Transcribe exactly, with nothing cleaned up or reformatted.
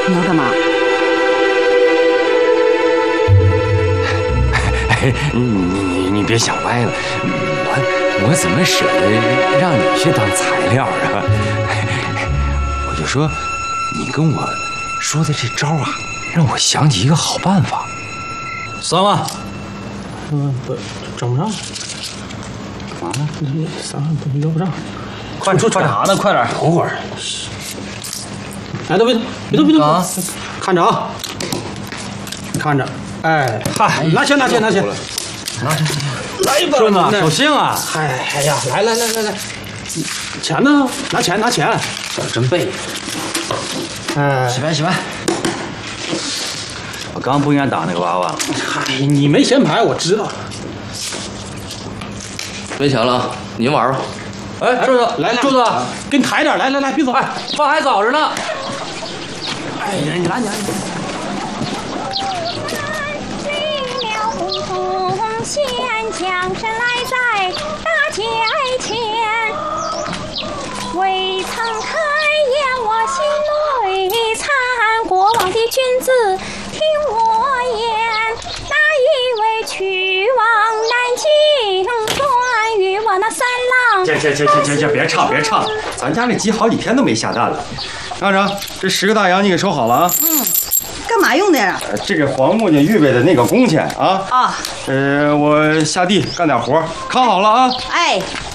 你要干嘛？ 哎，你你你别想歪了，我我怎么舍得让你去当材料啊？我就说，你跟我说的这招啊，让我想起一个好办法。 三万，嗯，不，整不上。干嘛呢？三万不要不上。快，你说干啥呢？快点，等会儿。哎，都别动，别动，别动啊！看着啊，看着。哎，嗨，拿钱，拿钱，拿钱，拿钱，来吧，顺子，守信啊！哎，哎呀，来来来来来，钱呢？拿钱，拿钱。小子真背。哎，洗白洗白。我刚不应该打那个娃娃了。嗨，你没闲牌，我知道。 没钱了，您玩吧。 哎，柱子，来来，柱子，给你抬点，来来来，别走，哎，饭还早着呢。哎，你你来，你来。 先将身来在大街前，未曾开言我心内惨。过往的君子听我言，那一位去往南京转与我那三郎。 行行行行行行，别唱别唱，咱家这鸡好几天都没下蛋了。厂长，这十个大洋你给收好了啊。 嗯。干嘛用的呀？ 呃，这个黄木匠预备的那个工钱啊。 啊。 呃，我下地干点活，看好了啊。 哎。